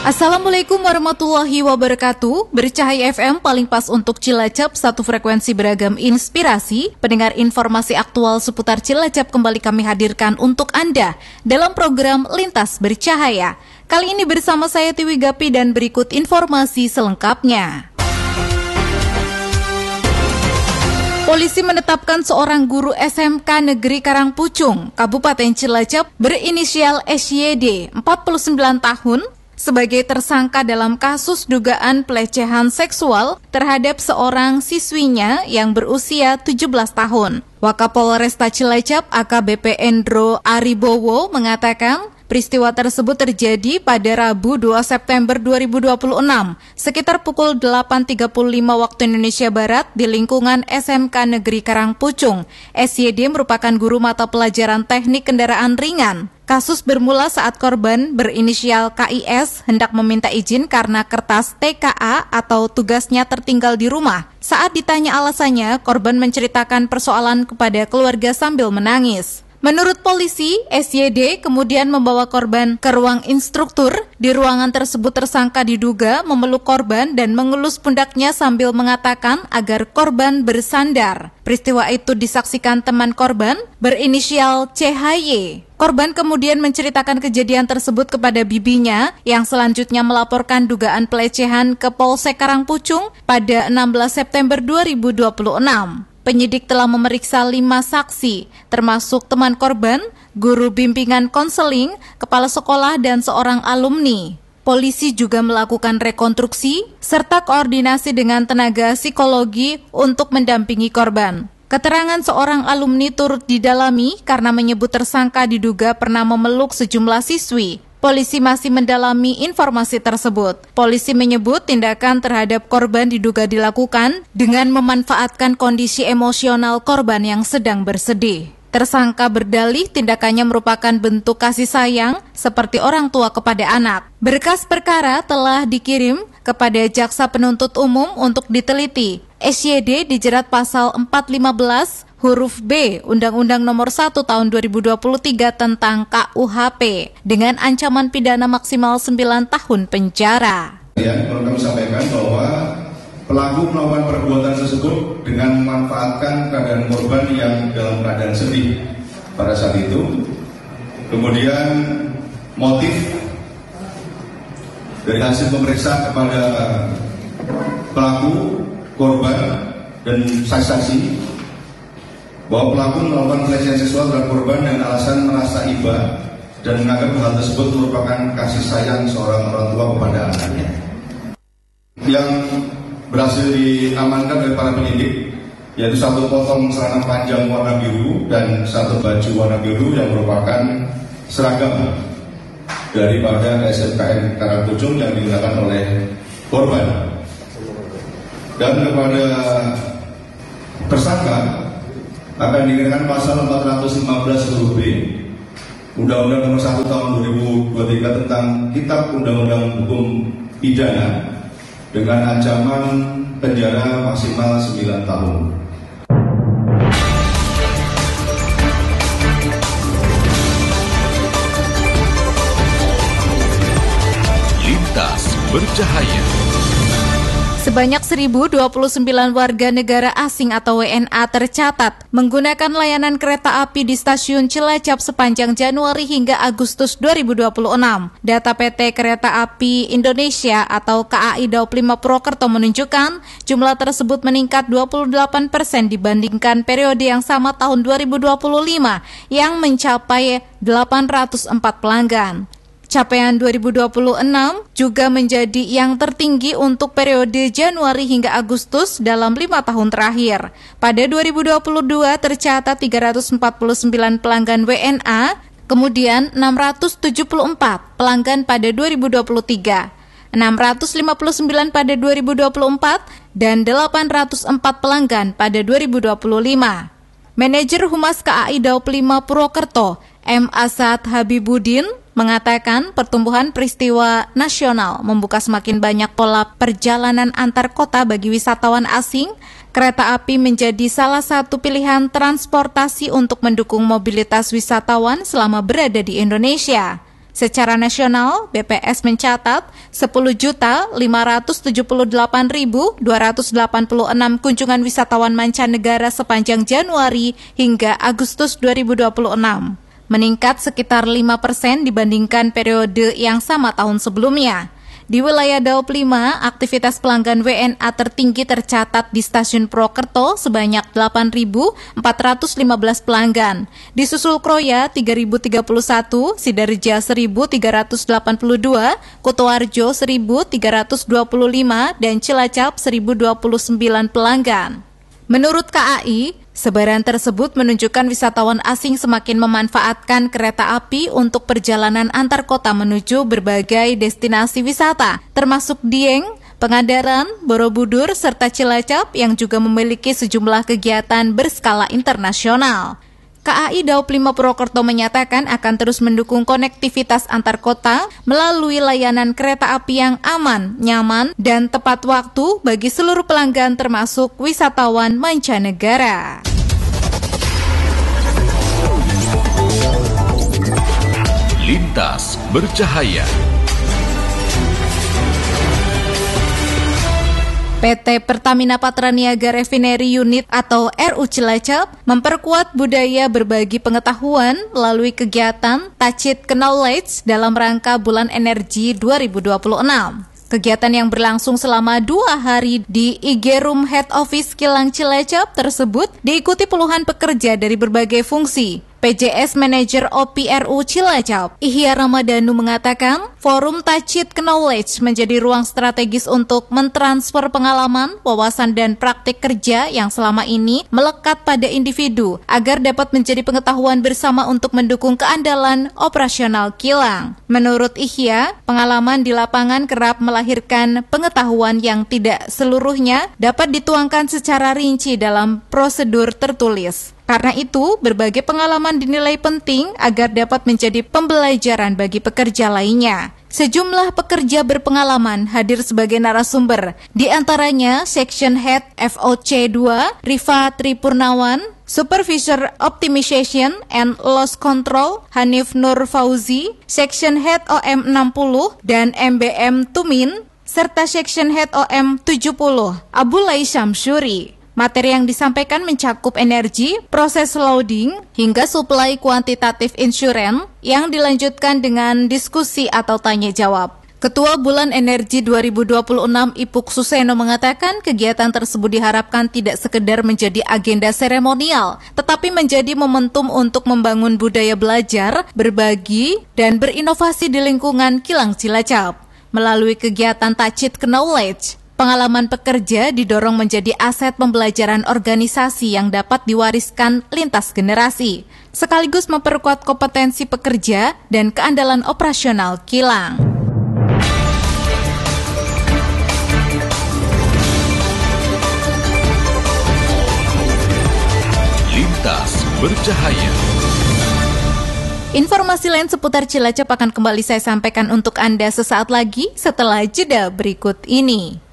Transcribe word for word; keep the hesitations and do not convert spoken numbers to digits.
Assalamualaikum warahmatullahi wabarakatuh. Bercahaya F M paling pas untuk Cilacap, satu frekuensi beragam inspirasi. Pendengar informasi aktual seputar Cilacap kembali kami hadirkan untuk Anda dalam program Lintas Bercahaya. Kali ini bersama saya Tiwi Gapi dan berikut informasi selengkapnya. Polisi menetapkan seorang guru S M K Negeri Karangpucung, Kabupaten Cilacap berinisial S Y D, empat puluh sembilan tahun, sebagai tersangka dalam kasus dugaan pelecehan seksual terhadap seorang siswinya yang berusia tujuh belas tahun. Wakapolresta Cilacap A K B P Endro Aribowo mengatakan peristiwa tersebut terjadi pada Rabu dua September dua ribu dua puluh enam sekitar pukul delapan tiga puluh lima waktu Indonesia Barat di lingkungan S M K Negeri Karangpucung. S Y D merupakan guru mata pelajaran teknik kendaraan ringan. Kasus bermula saat korban berinisial K I S hendak meminta izin karena kertas T K A atau tugasnya tertinggal di rumah. Saat ditanya alasannya, korban menceritakan persoalan kepada keluarga sambil menangis. Menurut polisi, S Y D kemudian membawa korban ke ruang instruktur. Di ruangan tersebut tersangka diduga memeluk korban dan mengelus pundaknya sambil mengatakan agar korban bersandar. Peristiwa itu disaksikan teman korban berinisial C H Y. Korban kemudian menceritakan kejadian tersebut kepada bibinya yang selanjutnya melaporkan dugaan pelecehan ke Polsek Karangpucung pada enam belas September dua ribu dua puluh enam. Penyidik telah memeriksa lima saksi, termasuk teman korban, guru bimbingan konseling, kepala sekolah, dan seorang alumni. Polisi juga melakukan rekonstruksi serta koordinasi dengan tenaga psikologi untuk mendampingi korban. Keterangan seorang alumni turut didalami karena menyebut tersangka diduga pernah memeluk sejumlah siswi. Polisi masih mendalami informasi tersebut. Polisi menyebut tindakan terhadap korban diduga dilakukan dengan memanfaatkan kondisi emosional korban yang sedang bersedih. Tersangka berdalih tindakannya merupakan bentuk kasih sayang seperti orang tua kepada anak. Berkas perkara telah dikirim kepada Jaksa Penuntut Umum untuk diteliti. S Y D dijerat pasal empat ratus lima belas huruf B Undang-Undang Nomor satu Tahun dua ribu dua puluh tiga tentang K U H P dengan ancaman pidana maksimal sembilan tahun penjara. Ya, perlu kami sampaikan bahwa pelaku melakukan perbuatan tersebut dengan memanfaatkan keadaan korban yang dalam keadaan sedih pada saat itu. Kemudian motif dari hasil pemeriksaan kepada pelaku, korban, dan saksi-saksi bahwa pelaku melakukan pelecehan seksual terhadap korban dengan alasan merasa iba dan menganggap hal tersebut merupakan kasih sayang seorang orang tua kepada anaknya. Yang berhasil diamankan oleh para penyidik yaitu satu potong celana panjang warna biru dan satu baju warna biru yang merupakan seragam daripada S M K N Karangpucung yang digunakan oleh korban. Dan kepada tersangka akan dikenakan pasal empat ratus lima belas huruf B Undang-Undang Nomor satu Tahun dua ribu dua puluh tiga tentang Kitab Undang-Undang Hukum Pidana dengan ancaman penjara maksimal sembilan tahun. Lintas Bercahaya. Sebanyak seribu dua puluh sembilan warga negara asing atau W N A tercatat menggunakan layanan kereta api di stasiun Cilacap sepanjang Januari hingga Agustus dua ribu dua puluh enam. Data P T Kereta Api Indonesia atau K A I Daob lima Purwokerto menunjukkan jumlah tersebut meningkat dua puluh delapan persen dibandingkan periode yang sama tahun dua ribu dua puluh lima yang mencapai delapan ratus empat pelanggan. Capaian dua ribu dua puluh enam juga menjadi yang tertinggi untuk periode Januari hingga Agustus dalam lima tahun terakhir. Pada dua ribu dua puluh dua tercatat tiga ratus empat puluh sembilan pelanggan W N A, kemudian enam ratus tujuh puluh empat pelanggan pada dua ribu dua puluh tiga, enam ratus lima puluh sembilan pada dua ribu dua puluh empat, dan delapan ratus empat pelanggan pada dua ribu dua puluh lima. Manajer Humas K A I Daob lima Purwokerto, M. Asad Habibudin, mengatakan pertumbuhan peristiwa nasional membuka semakin banyak pola perjalanan antar kota bagi wisatawan asing. Kereta api menjadi salah satu pilihan transportasi untuk mendukung mobilitas wisatawan selama berada di Indonesia. Secara nasional, B P S mencatat sepuluh juta lima ratus tujuh puluh delapan ribu dua ratus delapan puluh enam kunjungan wisatawan mancanegara sepanjang Januari hingga Agustus dua ribu dua puluh enam, meningkat sekitar lima persen dibandingkan periode yang sama tahun sebelumnya. Di wilayah Daop lima, aktivitas pelanggan W N A tertinggi tercatat di Stasiun Purwokerto sebanyak delapan ribu empat ratus lima belas pelanggan. Disusul Kroya tiga ribu tiga puluh satu, Sidareja seribu tiga ratus delapan puluh dua, Kutoarjo seribu tiga ratus dua puluh lima, dan Cilacap seribu dua puluh sembilan pelanggan. Menurut K A I, sebaran tersebut menunjukkan wisatawan asing semakin memanfaatkan kereta api untuk perjalanan antar kota menuju berbagai destinasi wisata, termasuk Dieng, Pangandaran, Borobudur, serta Cilacap yang juga memiliki sejumlah kegiatan berskala internasional. K A I Daop lima Purwokerto menyatakan akan terus mendukung konektivitas antar kota melalui layanan kereta api yang aman, nyaman, dan tepat waktu bagi seluruh pelanggan termasuk wisatawan mancanegara. Lintas Bercahaya. P T Pertamina Patraniaga Refinery Unit atau R U Cilacap memperkuat budaya berbagi pengetahuan melalui kegiatan Touch It Knowledge dalam rangka Bulan Energi dua ribu dua puluh enam. Kegiatan yang berlangsung selama dua hari di I G Room Head Office Kilang Cilacap tersebut diikuti puluhan pekerja dari berbagai fungsi. P J S Manager O P R U Cilacap, Ihya Ramadhanu mengatakan, Forum Touch It Knowledge menjadi ruang strategis untuk mentransfer pengalaman, wawasan, dan praktik kerja yang selama ini melekat pada individu agar dapat menjadi pengetahuan bersama untuk mendukung keandalan operasional kilang. Menurut Ihya, pengalaman di lapangan kerap melahirkan pengetahuan yang tidak seluruhnya dapat dituangkan secara rinci dalam prosedur tertulis. Karena itu, berbagai pengalaman dinilai penting agar dapat menjadi pembelajaran bagi pekerja lainnya. Sejumlah pekerja berpengalaman hadir sebagai narasumber, di antaranya Section Head F O C dua, Rifa Tripurnawan, Supervisor Optimization and Loss Control, Hanif Nur Fauzi, Section Head O M enam puluh, dan M B M Tumin, serta Section Head O M tujuh puluh, Abulai Syamsuri. Materi yang disampaikan mencakup energi, proses loading, hingga suplai kuantitatif insurance yang dilanjutkan dengan diskusi atau tanya jawab. Ketua Bulan Energi dua ribu dua puluh enam Ipuk Suseno mengatakan kegiatan tersebut diharapkan tidak sekedar menjadi agenda seremonial, tetapi menjadi momentum untuk membangun budaya belajar, berbagi, dan berinovasi di lingkungan Kilang Cilacap. Melalui kegiatan Touch It Knowledge, pengalaman pekerja didorong menjadi aset pembelajaran organisasi yang dapat diwariskan lintas generasi, sekaligus memperkuat kompetensi pekerja dan keandalan operasional kilang. Lintas Bercahaya. Informasi lain seputar Cilacap akan kembali saya sampaikan untuk Anda sesaat lagi setelah jeda berikut ini.